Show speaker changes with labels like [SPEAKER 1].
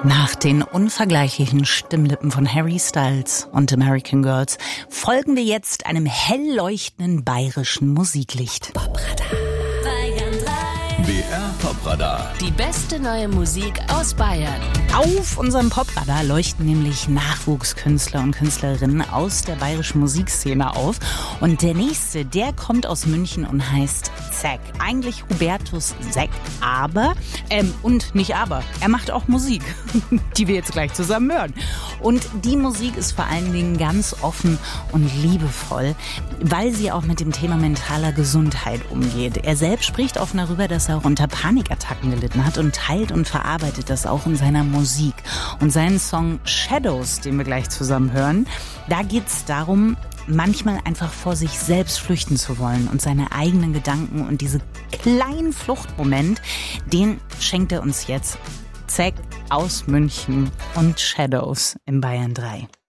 [SPEAKER 1] Nach den unvergleichlichen Stimmlippen von Harry Styles und American Girls folgen wir jetzt einem hell leuchtenden bayerischen Musiklicht. Popradar.
[SPEAKER 2] BR Popradar.
[SPEAKER 3] Die beste neue Musik aus Bayern.
[SPEAKER 1] Auf unserem Popradar leuchten nämlich Nachwuchskünstler und Künstlerinnen aus der bayerischen Musikszene auf. Und der nächste, der kommt aus München und heißt Zack. Eigentlich Hubertus Zack, er macht auch Musik, die wir jetzt gleich zusammen hören. Und die Musik ist vor allen Dingen ganz offen und liebevoll, weil sie auch mit dem Thema mentaler Gesundheit umgeht. Er selbst spricht offen darüber, dass er auch unter Panikattacken gelitten hat und teilt und verarbeitet das auch in seiner Musik. Und seinen Song Shadows, den wir gleich zusammen hören, da geht es darum, manchmal einfach vor sich selbst flüchten zu wollen und seine eigenen Gedanken und diese kleinen Fluchtmoment, den schenkt er uns jetzt. Zack aus München und Shadows im Bayern 3.